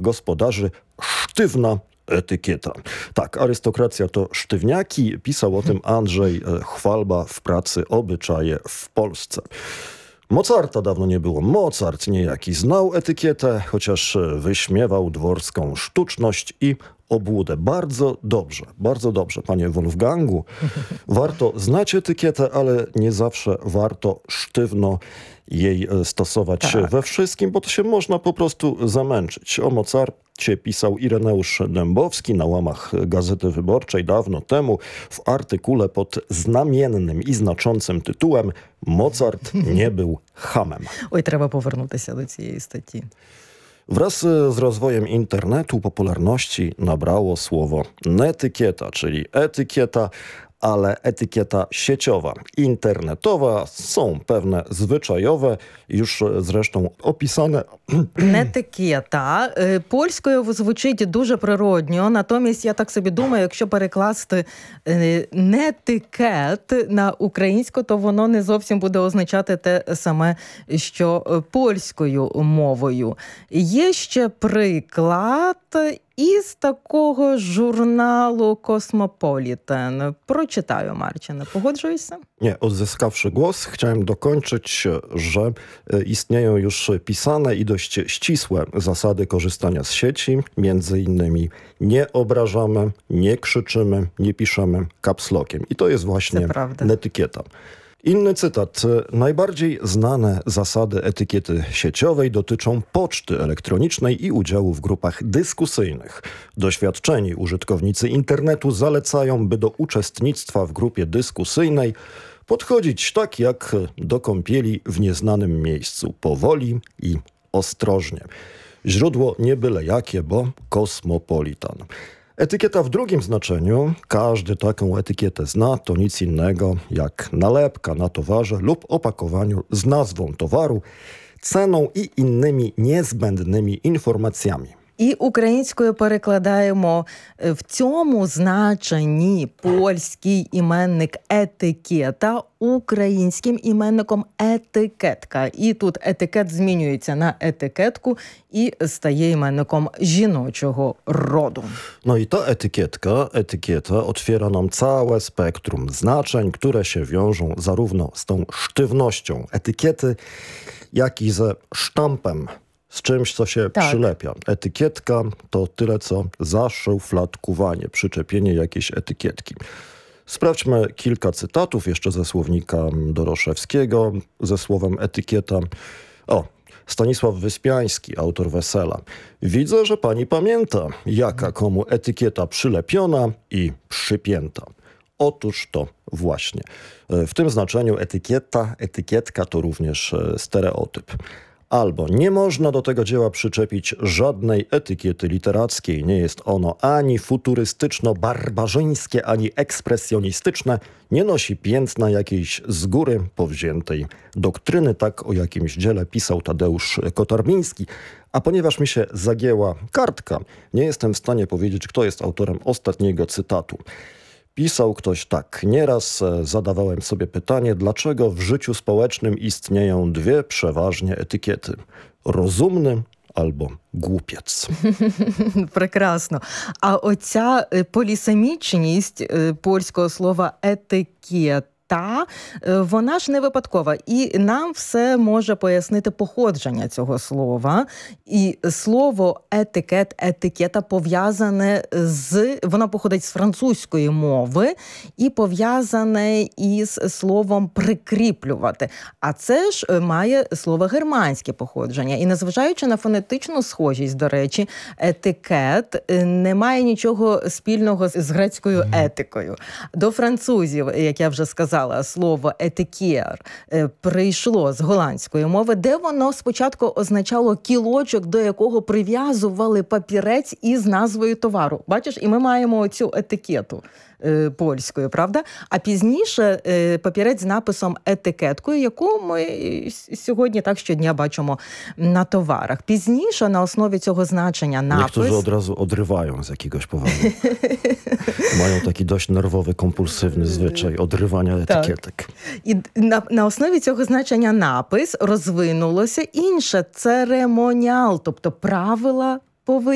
gospodarzy sztywna etykieta. Tak, arystokracja to sztywniaki. Pisał o tym Andrzej Chwalba w pracy Obyczaje w Polsce. Mozarta dawno nie było. Mozart niejaki znał etykietę, chociaż wyśmiewał dworską sztuczność i obłudę. Bardzo dobrze, panie Wolfgangu. Warto znać etykietę, ale nie zawsze warto sztywno jej stosować we wszystkim, bo to się można po prostu zamęczyć. O Mozarcie pisał Ireneusz Dębowski na łamach Gazety Wyborczej dawno temu w artykule pod znamiennym i znaczącym tytułem "Mozart nie był chamem". Ой, треба повернутися до цієї статті. Wraz z rozwojem internetu popularności nabrało słowo netykieta, czyli etykieta, ale etykieta sieciowa, internetowa. Są pewne zwyczajowe, już zresztą opisane. Нетикета. Польською звучить дуже природньо, натомість я так собі думаю, якщо перекласти нетикет на українську, то воно не зовсім буде означати те саме, що польською мовою. Є ще приклад із такого журналу Cosmopolitan. Przeczytają, Marcin. Pогоджуєшся? Nie, odzyskawszy głos, chciałem dokończyć, że istnieją już pisane i dość ścisłe zasady korzystania z sieci. Między innymi nie obrażamy, nie krzyczymy, nie piszemy capslockiem. I to jest właśnie netykieta. Inny cytat. Najbardziej znane zasady etykiety sieciowej dotyczą poczty elektronicznej i udziału w grupach dyskusyjnych. Doświadczeni użytkownicy internetu zalecają, by do uczestnictwa w grupie dyskusyjnej podchodzić tak jak do kąpieli w nieznanym miejscu, powoli i ostrożnie. Źródło nie byle jakie, bo Cosmopolitan. Etykieta w drugim znaczeniu, każdy taką etykietę zna, to nic innego jak nalepka na towarze lub opakowaniu z nazwą towaru, ceną i innymi niezbędnymi informacjami. І українською перекладаємо в цьому значенні польський іменник етикета, українським іменником етикетка. І тут етикет змінюється на етикетку і стає іменником жіночого роду. No i ta etykieta otwiera nam całe spektrum znaczeń, które się wiążą zarówno z tą sztywnością etykiety, jak i ze sztampem, z czymś, co się przylepia. Etykietka to tyle, co zaszufladkowanie, przyczepienie jakiejś etykietki. Sprawdźmy kilka cytatów jeszcze ze słownika Doroszewskiego ze słowem etykieta. Stanisław Wyspiański, autor Wesela. Widzę, że pani pamięta, jaka komu etykieta przylepiona i przypięta. Otóż to właśnie. W tym znaczeniu etykietka to również stereotyp. Albo nie można do tego dzieła przyczepić żadnej etykiety literackiej. Nie jest ono ani futurystyczno-barbarzyńskie, ani ekspresjonistyczne. Nie nosi piętna jakiejś z góry powziętej doktryny. Tak o jakimś dziele pisał Tadeusz Kotarbiński. A ponieważ mi się zagięła kartka, nie jestem w stanie powiedzieć, kto jest autorem ostatniego cytatu. Pisał ktoś tak. Nieraz zadawałem sobie pytanie, dlaczego w życiu społecznym istnieją dwie przeważnie etykiety. Rozumny albo głupiec. Прекрасно. А оця полісемічність польського слова етикет, вона ж не випадкова. І нам все може пояснити походження цього слова. І слово етикет, етикета пов'язане воно походить з французької мови і пов'язане із словом прикріплювати. А це ж має слово германське походження. І незважаючи на фонетичну схожість, до речі, етикет не має нічого спільного з грецькою етикою. До французів, як я вже сказала, слово етикер прийшло з голландської мови, де воно спочатку означало кілочок, до якого прив'язували папірець із назвою товару. Бачиш, і ми маємо оцю етикету польською, правда? А пізніше папірець з написом етикеткою, яку ми сьогодні так щодня бачимо на товарах. Пізніше на основі цього значення напис... Niektórzy od razu odrywają z jakiegoś powodu. Mają taki dość nerwowy, kompulsywny zwyczaj odrywania етикеток. І на основі цього значення напис розвинулося інше церемоніал, тобто правила поведінки.